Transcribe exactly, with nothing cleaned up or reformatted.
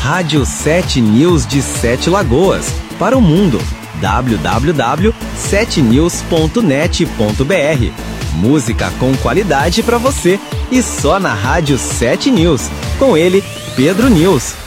Rádio sete News de Sete Lagoas, para o mundo. w w w ponto sete news ponto net ponto b r. Música com qualidade para você e só na Rádio sete News. Com ele, Pedro News.